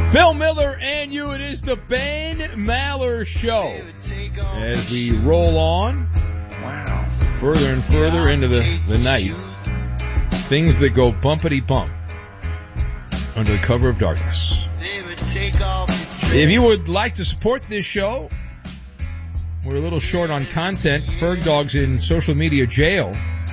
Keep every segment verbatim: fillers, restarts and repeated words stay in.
Bill Miller and you, it is the Ben Maller Show. As we roll on, wow, further and further into the, the night, things that go bumpity bump under the cover of darkness. If you would like to support this show, we're a little short on content. Ferg Dog's in social media jail.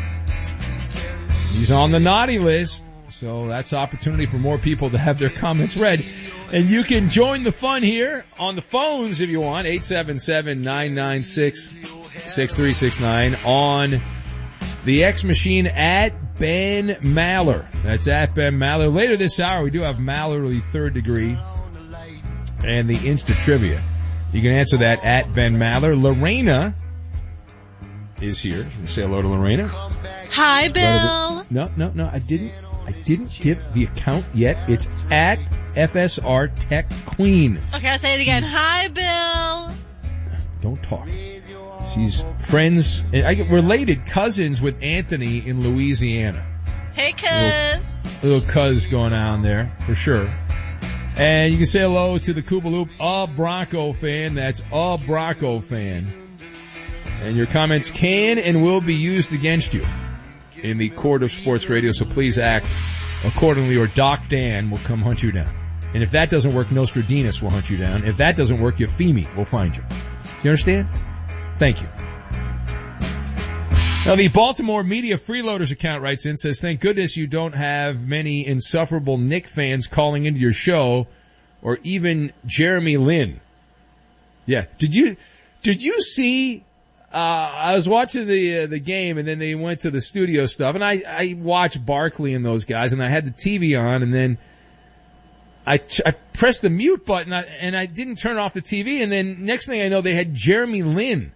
He's on the naughty list, so that's opportunity for more people to have their comments read. And you can join the fun here on the phones if you want, eight seven seven, nine nine six, six three six nine, on the X machine at Ben Maller. That's at Ben Maller. Later this hour, we do have Mallerly Third Degree and the Insta Trivia. You can answer that at Ben Maller. Lorena is here. You can say hello to Lorena. Hi, Bill. No, no, no, I didn't. I didn't give the account yet. It's at F S R Tech Queen. Okay, I'll say it again. Hi, Bill. Don't talk. She's friends, I get related cousins with Anthony in Louisiana. Hey, cuz. Little, little cuz going on there, for sure. And you can say hello to the Koopaloop, a Bronco fan. That's a Bronco fan. And your comments can and will be used against you in the court of sports radio, so please act accordingly or Doc Dan will come hunt you down. And if that doesn't work, Nostradamus will hunt you down. If that doesn't work, Euphemi will find you. Do you understand? Thank you. Now, the Baltimore Media Freeloaders account writes in, says, thank goodness you don't have many insufferable Knick fans calling into your show, or even Jeremy Lin. Yeah. Did you, did you see, uh, I was watching the, uh, the game and then they went to the studio stuff and I, I watched Barkley and those guys and I had the T V on and then I, I pressed the mute button and I didn't turn off the T V and then next thing I know they had Jeremy Lin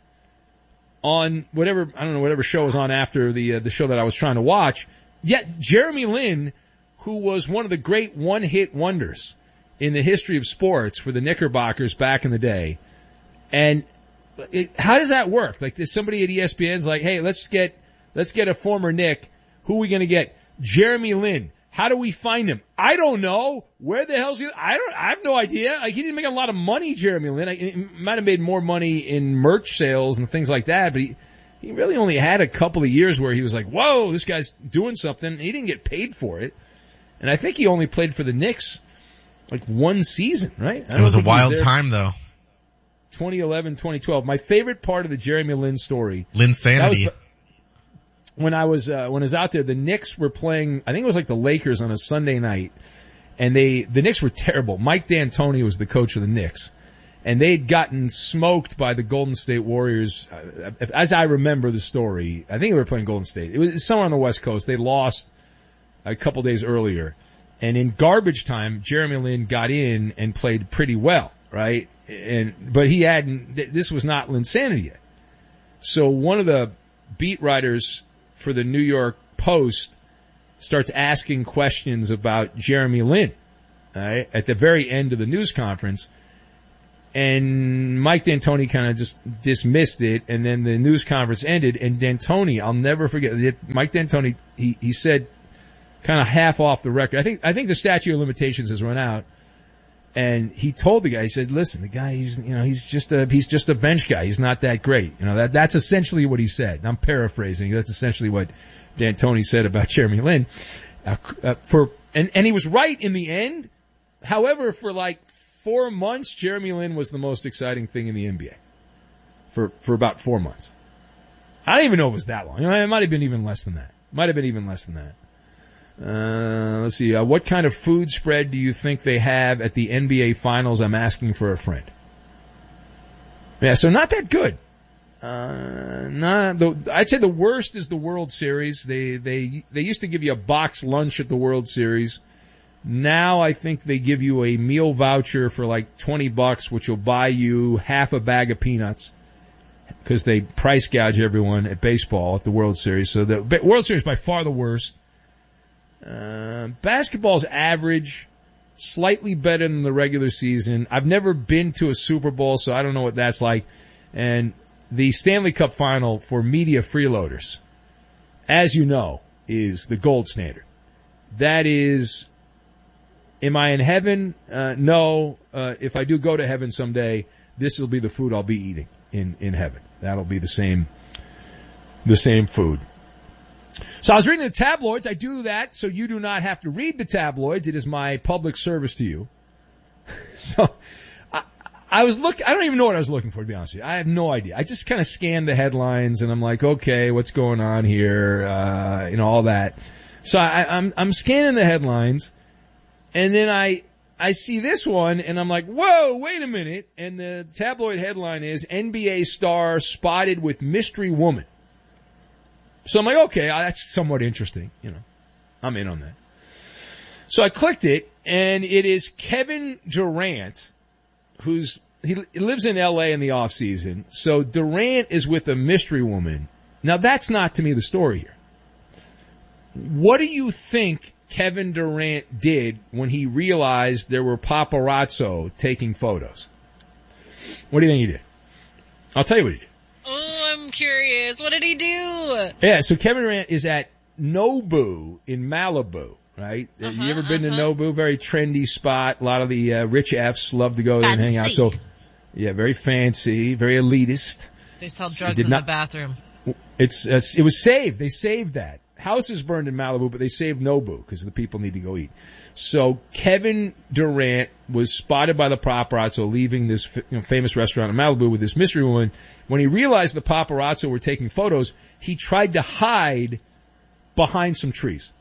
on whatever, I don't know, whatever show was on after the, uh, the show that I was trying to watch. Yet Jeremy Lin, who was one of the great one-hit wonders in the history of sports for the Knickerbockers back in the day. And it, how does that work? Like, there's somebody at E S P N's like, hey, let's get, let's get a former Knick. Who are we going to get? Jeremy Lin. How do we find him? I don't know. Where the hell's he? I don't, I have no idea. Like, he didn't make a lot of money, Jeremy Lin. He might have made more money in merch sales and things like that, but he, he really only had a couple of years where he was like, whoa, this guy's doing something. He didn't get paid for it. And I think he only played for the Knicks like one season, right? It was a wild time though. twenty eleven, twenty twelve. My favorite part of the Jeremy Lin story. Linsanity. When I was, uh, when I was out there, the Knicks were playing, I think it was like the Lakers on a Sunday night. And they, the Knicks were terrible. Mike D'Antoni was the coach of the Knicks. And they had gotten smoked by the Golden State Warriors. As I remember the story, I think they were playing Golden State. It was somewhere on the West Coast. They lost a couple days earlier. And in garbage time, Jeremy Lin got in and played pretty well, right? And, but he hadn't, this was not Linsanity yet. So one of the beat writers for the New York Post starts asking questions about Jeremy Lin, right, at the very end of the news conference. And Mike D'Antoni kind of just dismissed it, and then the news conference ended, and D'Antoni, I'll never forget, Mike D'Antoni, he, he said, kind of half off the record, I think, I think the statute of limitations has run out, and he told the guy, he said, listen, the guy, he's, you know, he's just a, he's just a bench guy, he's not that great, you know, that, that's essentially what he said, and I'm paraphrasing, that's essentially what D'Antoni said about Jeremy Lin, uh, uh, for, and, and he was right in the end, however, for like, Four months, Jeremy Lin was the most exciting thing in the N B A. For for about four months. I don't even know if it was that long. You know, it might have been even less than that. Might have been even less than that. Uh, let's see. Uh, what kind of food spread do you think they have at the N B A Finals? I'm asking for a friend. Yeah, so not that good. Uh, not the, I'd say the worst is the World Series. They they they used to give you a box lunch at the World Series. Now I think they give you a meal voucher for like twenty bucks, which will buy you half a bag of peanuts because they price gouge everyone at baseball at the World Series. So the World Series is by far the worst. Uh, basketball's average, slightly better than the regular season. I've never been to a Super Bowl, so I don't know what that's like. And the Stanley Cup final for media freeloaders, as you know, is the gold standard. That is Am I in heaven? Uh, no. Uh, if I do go to heaven someday, this will be the food I'll be eating in, in heaven. That'll be the same, the same food. So I was reading the tabloids. I do that so you do not have to read the tabloids. It is my public service to you. So I, I was look. I don't even know what I was looking for, to be honest with you. I have no idea. I just kind of scanned the headlines and I'm like, okay, what's going on here? Uh, you know, all that. So I, I'm I'm scanning the headlines, and then I I see this one, and I'm like, whoa, wait a minute. And the tabloid headline is N B A star spotted with mystery woman. So I'm like, okay, that's somewhat interesting. You know, I'm in on that. So I clicked it, and it is Kevin Durant, who's he lives in L A in the off season. So Durant is with a mystery woman. Now that's not to me the story here. What do you think Kevin Durant did when he realized there were paparazzo taking photos? What do you think he did? I'll tell you what he did. Oh, I'm curious. What did he do? Yeah, so Kevin Durant is at Nobu in Malibu, right? Uh-huh, you ever been uh-huh. to Nobu? Very trendy spot. A lot of the uh, rich Fs love to go there and hang out. So, yeah, very fancy, very elitist. They sell drugs in not, the bathroom. It's uh, it was saved. They saved that. Houses burned in Malibu, but they saved Nobu because the people need to go eat. So Kevin Durant was spotted by the paparazzo leaving this you know, famous restaurant in Malibu with this mystery woman. When he realized the paparazzo were taking photos, he tried to hide behind some trees.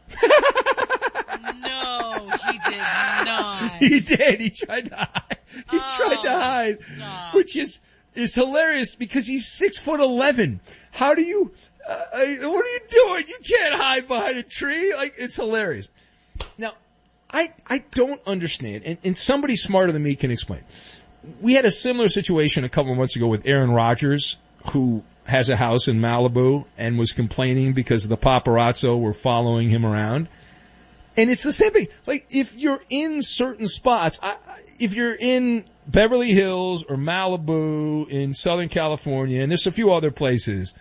No, he did not. He did. He tried to hide. He oh, tried to hide, stop. which is is hilarious because he's six foot eleven. How do you? Uh, what are you doing? You can't hide behind a tree. Like, it's hilarious. Now, I, I don't understand, and, and somebody smarter than me can explain. We had a similar situation a couple of months ago with Aaron Rodgers, who has a house in Malibu and was complaining because the paparazzo were following him around. And it's the same thing. Like, if you're in certain spots, I, if you're in Beverly Hills or Malibu in Southern California, and there's a few other places,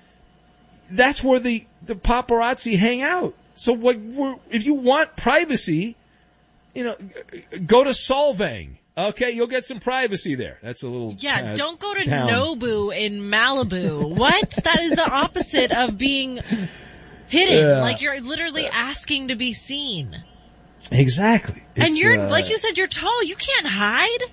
that's where the, the paparazzi hang out. So what, we're, if you want privacy, you know, go to Solvang. Okay, you'll get some privacy there. That's a little Yeah, uh, don't go to town. Nobu in Malibu. What? That is the opposite of being hidden. Yeah. Like, you're literally asking to be seen. Exactly. And it's, you're, uh, like you said, you're tall. You can't hide.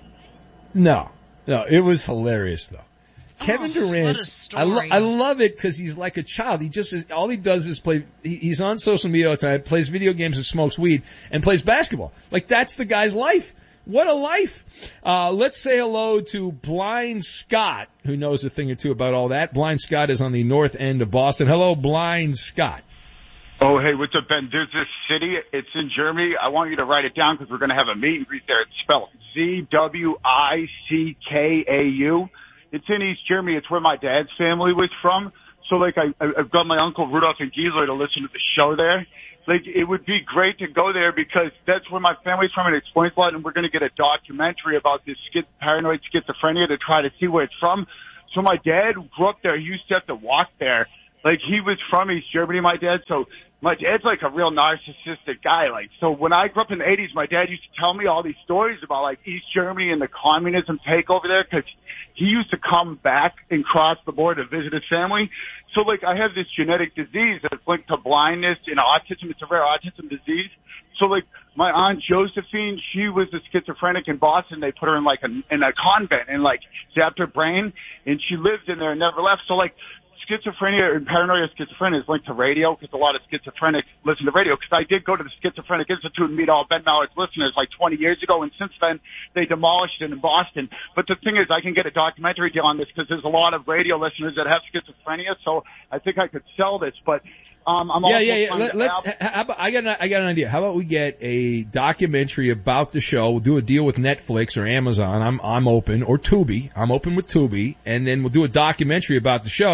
No. No, it was hilarious though. Kevin oh, Durant, what a story. I, lo- I love it because he's like a child. He just is, all he does is play, he, he's on social media all the time, plays video games and smokes weed, and plays basketball. Like, that's the guy's life. What a life. Uh, let's say hello to Blind Scott, who knows a thing or two about all that. Blind Scott is on the north end of Boston. Hello, Blind Scott. Oh, hey, what's up, Ben? There's this city. It's in Germany. I want you to write it down because we're going to have a meet and greet there. It's spelled Z W I C K A U. It's in East Germany. It's where my dad's family was from. So, like, I, I've got my uncle Rudolph and Giesler to listen to the show there. Like, it would be great to go there because that's where my family's from. It explains a lot, and we're going to get a documentary about this schiz- paranoid schizophrenia to try to see where it's from. So my dad grew up there. He used to have to walk there. Like, he was from East Germany, my dad, so my dad's like a real narcissistic guy. Like, so when I grew up in the eighties, my dad used to tell me all these stories about, like, East Germany and the communism takeover there because he used to come back and cross the border to visit his family. So, like, I have this genetic disease that's linked to blindness and autism. It's a rare autism disease. So, like, my Aunt Josephine, she was a schizophrenic in Boston. They put her in, like, a, in a convent and, like, zapped her brain, and she lived in there and never left. So, like, schizophrenia and paranoia schizophrenia is linked to radio because a lot of schizophrenics listen to radio. Because I did go to the Schizophrenic Institute and meet all Ben Mallard's listeners like twenty years ago, and since then they demolished it in Boston. But the thing is, I can get a documentary deal on this because there's a lot of radio listeners that have schizophrenia, so I think I could sell this. But um, I'm yeah, also yeah, yeah. Let, let's. How about, I got, an, I got an idea. How about we get a documentary about the show? We'll do a deal with Netflix or Amazon. I'm, I'm open, or Tubi. I'm open with Tubi, and then we'll do a documentary about the show.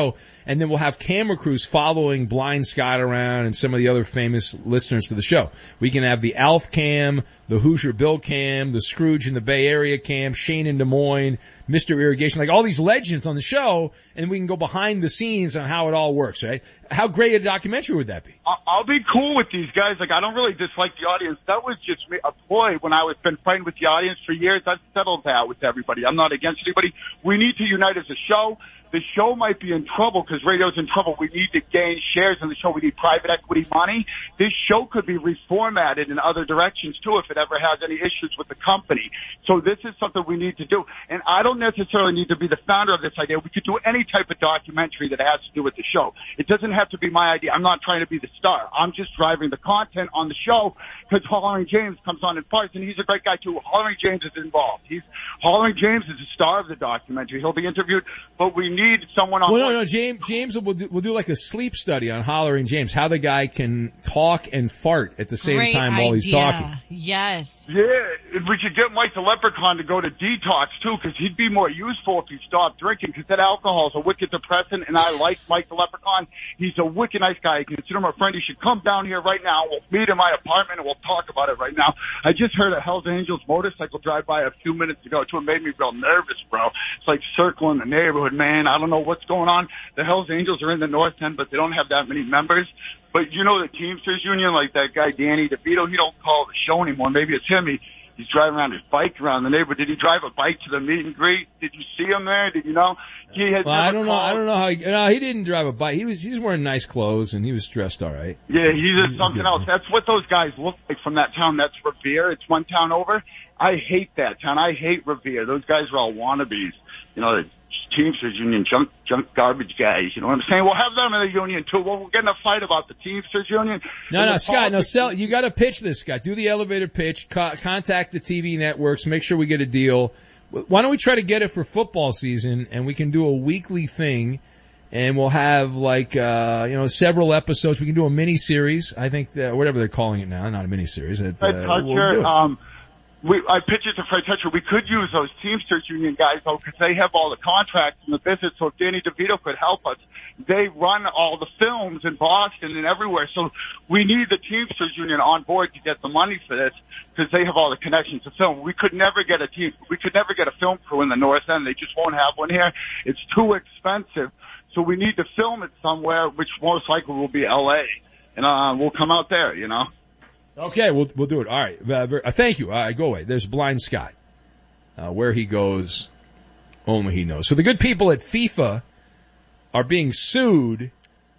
and then we'll have camera crews following Blind Scott around and some of the other famous listeners to the show. We can have the Alf cam, the Hoosier Bill cam, the Scrooge in the Bay Area cam, Shane in Des Moines, Mister Irrigation, like all these legends on the show, and we can go behind the scenes on how it all works, right? How great a documentary would that be? I'll be cool with these guys. Like, I don't really dislike the audience. That was just me, a ploy when I was been fighting with the audience for years. I've settled that with everybody. I'm not against anybody. We need to unite as a show. The show might be in trouble because radio's in trouble. We need to gain shares in the show. We need private equity money. This show could be reformatted in other directions too if it ever has any issues with the company. So this is something we need to do. And I don't necessarily need to be the founder of this idea. We could do any type of documentary that has to do with the show. It doesn't have to be my idea. I'm not trying to be the star. I'm just driving the content on the show because Hollering James comes on in parts, and he's a great guy too. Hollering James is involved. He's Hollering James is the star of the documentary. He'll be interviewed, but we need someone on. Well, no, no, James. James will do, will do like a sleep study on Hollering James, how the guy can talk and fart at the same Great time idea. while he's talking. Yes. Yeah, we should get Mike the Leprechaun to go to detox too, because he'd be more useful if he stopped drinking. Because that alcohol is a wicked depressant, and I like Mike the Leprechaun. He's a wicked nice guy. I consider him a friend. He should come down here right now. We'll meet in my apartment and we'll talk about it right now. I just heard a Hells Angels motorcycle drive by a few minutes ago too. It made me real nervous, bro. It's like circling the neighborhood, man. I don't know what's going on. The Hells Angels are in the North End, but they don't have that many members. But you know the Teamsters Union, like that guy Danny DeVito, he don't call the show anymore. Maybe it's him. He, he's driving around his bike around the neighborhood. Did he drive a bike to the meet and greet? Did you see him there? Did you know? He had well, I don't called. know. I don't know how. He, no, he didn't drive a bike. He was he's wearing nice clothes and he was dressed all right. Yeah, he's just something else. That's what those guys look like from that town. That's Revere. It's one town over. I hate that town. I hate Revere. Those guys are all wannabes. You know, the Teamsters Union, junk, junk garbage guys. You know what I'm saying? We'll have them in the union too. Well, we're getting a fight about the Teamsters Union. No, no, Scott, no, sell. You got to pitch this, Scott. Do the elevator pitch. Co- contact the T V networks. Make sure we get a deal. Why don't we try to get it for football season, and we can do a weekly thing, and we'll have like uh, you know several episodes. We can do a mini series. I think uh, whatever they're calling it now, not a mini series. Uh, we'll do it. Um, We, I pitched it to Fred Tetra. We could use those Teamsters Union guys, though, because they have all the contracts and the business. So if Danny DeVito could help us, they run all the films in Boston and everywhere. So we need the Teamsters Union on board to get the money for this, because they have all the connections to film. We could never get a team. We could never get a film crew in the North End. They just won't have one here. It's too expensive. So we need to film it somewhere, which most likely will be L A, and uh, we'll come out there. You know. Okay, we'll we'll do it. All right. Uh, uh, thank you. All right, go away. There's Blind Scott. Uh, where he goes, only he knows. So the good people at FIFA are being sued.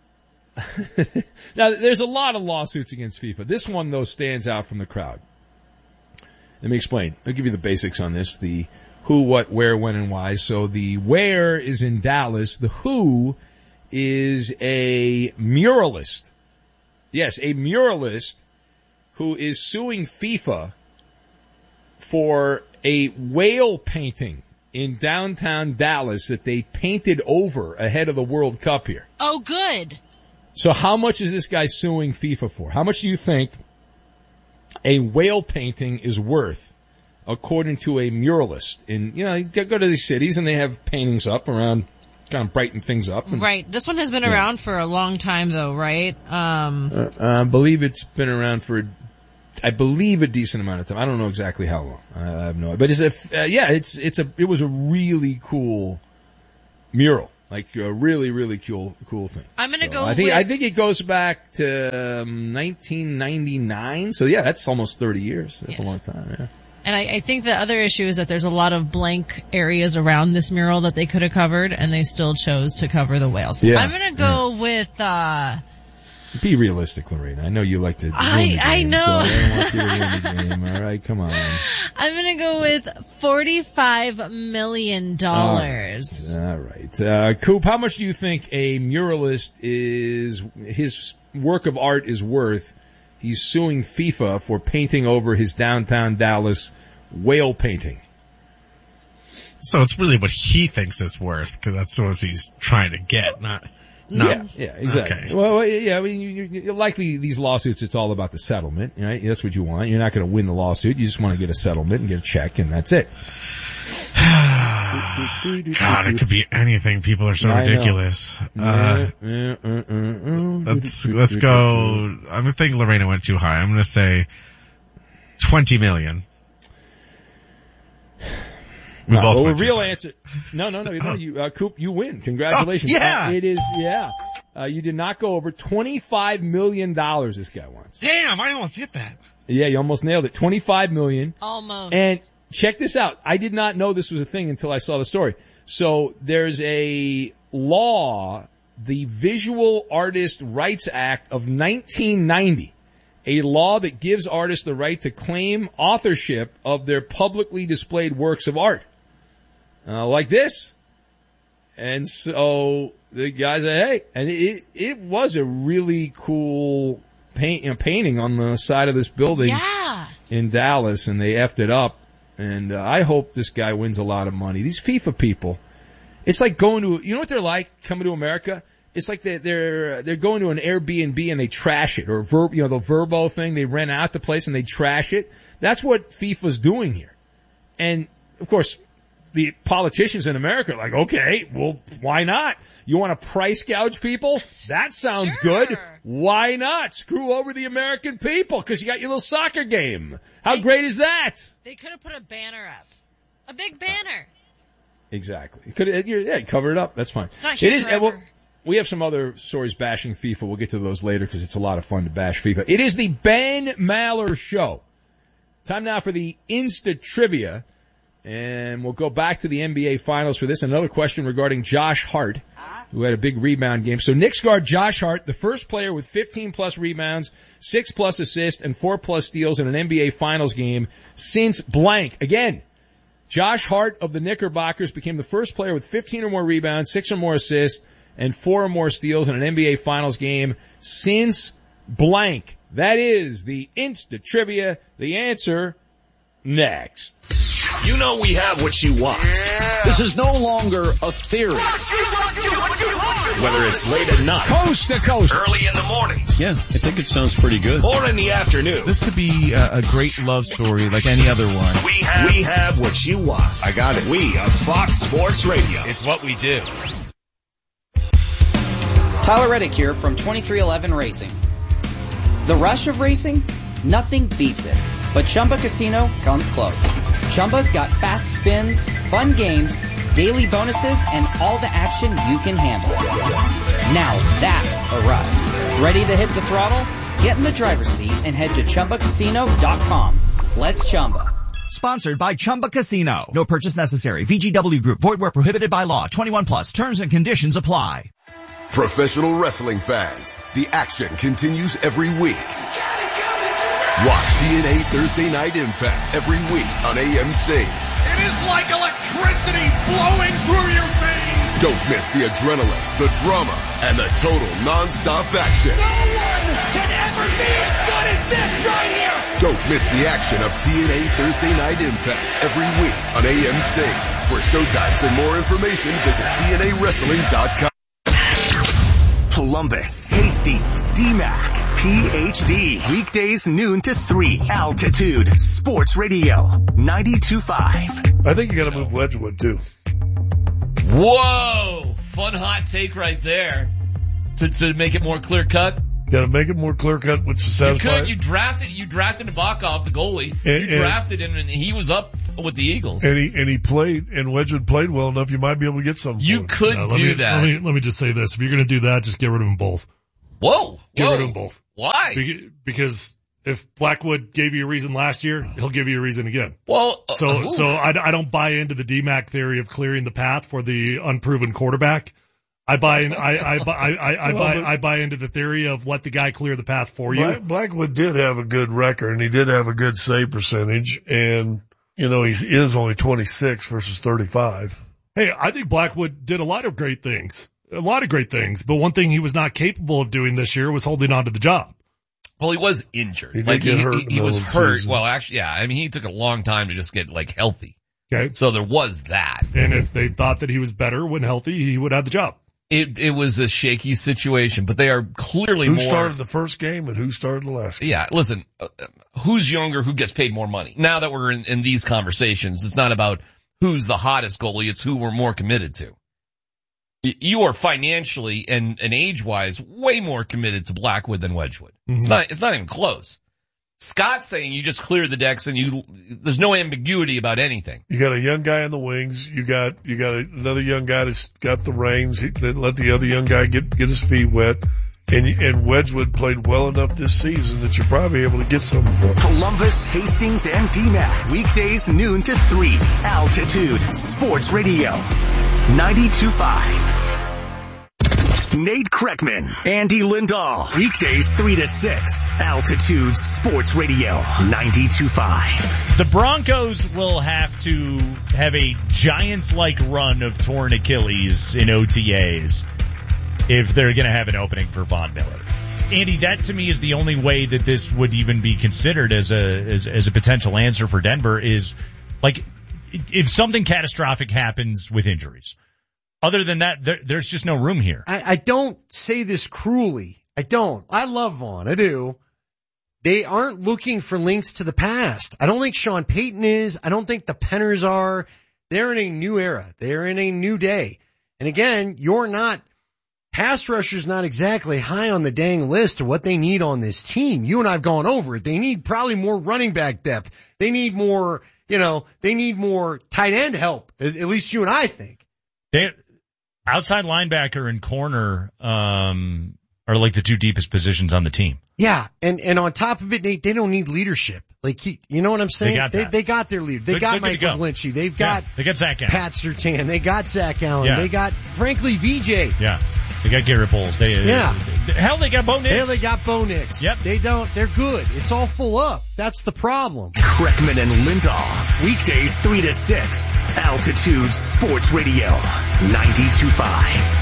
Now, there's a lot of lawsuits against FIFA. This one, though, stands out from the crowd. Let me explain. I'll give you the basics on this. The who, what, where, when, and why. So the where is in Dallas. The who is a muralist. Yes, a muralist who is suing FIFA for a whale painting in downtown Dallas that they painted over ahead of the World Cup here. Oh, good. So how much is this guy suing FIFA for? How much do you think a whale painting is worth, according to a muralist? In, you know, they go to these cities and they have paintings up around, kind of brighten things up. And, right. This one has been yeah. around for a long time, though, right? Um, uh, I believe it's been around for, I believe, a decent amount of time. I don't know exactly how long. I have no idea. But it's a, uh, yeah, it's, it's a, it was a really cool mural. Like a really, really cool, cool thing. I'm gonna so go I think, with... I think it goes back to um, nineteen ninety-nine. So yeah, that's almost thirty years. That's yeah. a long time, yeah. And I, I think the other issue is that there's a lot of blank areas around this mural that they could have covered, and they still chose to cover the whales. Yeah. I'm gonna go yeah. with, uh... Be realistic, Lorena. I know you like to ruin I, the game, I know. so I don't want you to ruin the game. All right, come on. I'm gonna go with forty-five million dollars. All right. All right. Uh, Coop, how much do you think a muralist is, his work of art is worth? He's suing FIFA for painting over his downtown Dallas whale painting. So it's really what he thinks it's worth, because that's what he's trying to get, not... No. Yeah, yeah, exactly. Okay. Well, yeah, I mean, you, you, likely these lawsuits, it's all about the settlement, right? That's what you want. You're not going to win the lawsuit. You just want to get a settlement and get a check, and that's it. God, it could be anything. People are so I know. ridiculous. Uh, let's, let's go. I think Lorena went too high. I'm going to say twenty million. We No, both well, the went too real high. answer. No, no, no. no you, uh, Coop, you win. Congratulations. Oh, yeah. Uh, it is, yeah. Uh, you did not go over twenty-five million dollars this guy wants. Damn, I almost hit that. Yeah, you almost nailed it. twenty-five million. Almost. And check this out. I did not know this was a thing until I saw the story. So there's a law, the Visual Artist Rights Act of nineteen ninety. A law that gives artists the right to claim authorship of their publicly displayed works of art. Uh, like this. And so the guy said, hey, and it, it was a really cool paint, you know, painting on the side of this building Yeah. in Dallas, and they effed it up. And uh, I hope this guy wins a lot of money. These FIFA people, it's like going to, you know what they're like coming to America? It's like they're, they're, they're going to an Airbnb and they trash it, or Ver, you know, the Verbo thing, they rent out the place and they trash it. That's what FIFA's doing here. And of course, the politicians in America are like, okay, well, why not? You want to price gouge people? That sounds Sure. good. Why not? Screw over the American people because you got your little soccer game. How They- great is that? They could have put a banner up. A big banner. Exactly. Could yeah, cover it up. That's fine. It's not here It is. forever. Well, we have some other stories bashing FIFA. We'll get to those later because it's a lot of fun to bash FIFA. It is the Ben Maller Show. Time now for the Insta Trivia. And we'll go back to the N B A Finals for this. Another question regarding Josh Hart, who had a big rebound game. So Knicks guard Josh Hart, the first player with fifteen plus rebounds, six plus assists, and four plus steals in an N B A Finals game since blank. Again, Josh Hart of the Knickerbockers became the first player with fifteen or more rebounds, six or more assists, and four or more steals in an N B A Finals game since blank. That is the Insta Trivia. The answer next. You know we have what you want. Yeah. This is no longer a theory. Whether it's late at night, Coast to coast. early in the mornings, Yeah, I think it sounds pretty good. or in the afternoon, This could be a, a great love story like any other one. we have, we have what you want. I got it. We are Fox Sports Radio. It's what we do. Tyler Reddick here from twenty-three eleven Racing. The rush of racing? Nothing beats it. But Chumba Casino comes close. Chumba's got fast spins, fun games, daily bonuses, and all the action you can handle. Now that's a ride. Ready to hit the throttle? Get in the driver's seat and head to Chumba Casino dot com. Let's Chumba. Sponsored by Chumba Casino. No purchase necessary. V G W Group. Void where prohibited by law. twenty-one plus. Terms and conditions apply. Professional wrestling fans, the action continues every week. Watch T N A Thursday Night Impact every week on A M C. It is like electricity blowing through your veins. Don't miss the adrenaline, the drama, and the total non-stop action. No one can ever be as good as this right here. Don't miss the action of T N A Thursday Night Impact every week on A M C. For showtimes and more information, visit T N A wrestling dot com. Columbus, Hastings, D MAC, P H D. Weekdays noon to three. Altitude Sports Radio ninety-two point five. I think you got to move Wedgwood too. Whoa! Fun hot take right there. To to make it more clear cut. Got to make it more clear cut, which is You satisfying. could. You drafted. You drafted Nabokov, the goalie. And- you and- drafted him, and he was up with the Eagles. And he and he played, and Wedgwood played well enough. You might be able to get some. You could No, let do me, that. Let me, let me just say this. If you're going to do that, just get rid of them both. Whoa! Get whoa. rid of them both. Why? Be- Because if Blackwood gave you a reason last year, he'll give you a reason again. Well, uh, So, oof. so I, I don't buy into the D MAC theory of clearing the path for the unproven quarterback. I buy in, I, I, buy- I, I, I Well, buy, but- I buy into the theory of let the guy clear the path for you. Black, Blackwood did have a good record, and he did have a good save percentage, and you know he is only twenty-six versus thirty-five. Hey, I think Blackwood did a lot of great things. A lot of great things. But one thing he was not capable of doing this year was holding on to the job. Well, he was injured. He did like get he, hurt he, in he the was middle of the hurt. season. Well, actually, yeah. I mean, he took a long time to just get like healthy. Okay. So there was that. And if they thought that he was better when healthy, he would have the job. It it was a shaky situation, but they are clearly Who more. started the first game and who started the last game? Yeah, listen, uh, who's younger, who gets paid more money? Now that we're in, in these conversations, it's not about who's the hottest goalie. It's who we're more committed to. You are financially and, and age-wise way more committed to Blackwood than Wedgwood. Mm-hmm. It's not, it's not even close. Scott's saying you just clear the decks and you, there's no ambiguity about anything. You got a young guy in the wings. You got, you got another young guy that's got the reins. He, that let the other young guy get, get his feet wet. And, and Wedgwood played well enough this season that you're probably able to get something for him. Columbus, Hastings, and D M A C. Weekdays noon to three. Altitude Sports Radio. ninety-two point five. Nate Kreckman, Andy Lindahl. Weekdays three to six. Altitude Sports Radio. ninety-two point five. The Broncos will have to have a Giants-like run of torn Achilles in O T As if they're going to have an opening for Von Miller. Andy, that to me is the only way that this would even be considered as a as, as a potential answer for Denver is, like, if something catastrophic happens with injuries. Other than that, there, there's just no room here. I, I don't say this cruelly. I don't. I love Vaughn. I do. They aren't looking for links to the past. I don't think Sean Payton is. I don't think the Penners are. They're in a new era. They're in a new day. And again, you're not, pass rusher's not exactly high on the dang list of what they need on this team. You and I have gone over it. They need probably more running back depth. They need more, you know, they need more tight end help. At, at least you and I think. They, outside linebacker and corner, um, are like the two deepest positions on the team. Yeah. And, and on top of it, they, they don't need leadership. Like, he, you know what I'm saying? They got, they, they got their leader. They good, got good Mike McGlinchey. They've got, yeah, they got Zach Allen. Pat Surtain. They got Zach Allen. Yeah. They got, frankly, V J. Yeah. They got Garrett Bowles. They, yeah. Uh, hell, they got Bo Nix. Hell, they got Bo Nix. Yep. They don't, they're good. It's all full up. That's the problem. Kreckman and Lindahl. Weekdays three to six. Altitude Sports Radio. ninety-two point five.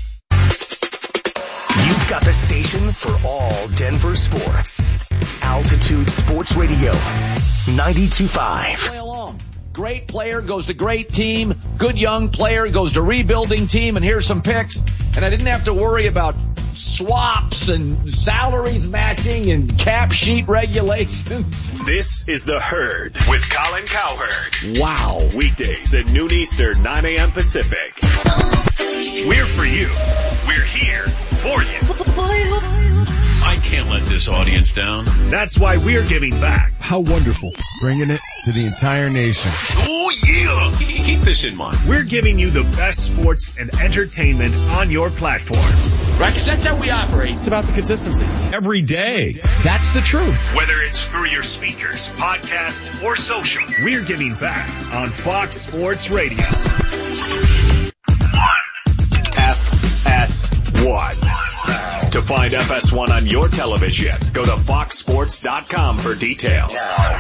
You've got the station for all Denver sports. Altitude Sports Radio. ninety-two point five. Play along. Great player goes to great team. Good young player goes to rebuilding team. And here's some picks. And I didn't have to worry about swaps and salaries matching and cap sheet regulations. This is The Herd with Colin Cowherd. Wow. Weekdays at noon Eastern, nine a.m. Pacific. We're for you. We're here for you. I can't let this audience down. That's why we're giving back. How wonderful. Bringing it to the entire nation. Oh, yeah. Keep this in mind. We're giving you the best sports and entertainment on your platforms. Right, 'cause that's how we operate. It's about the consistency. Every day. That's the truth. Whether it's through your speakers, podcast, or social, we're giving back on Fox Sports Radio. F S one. To find F S one on your television, go to fox sports dot com for details.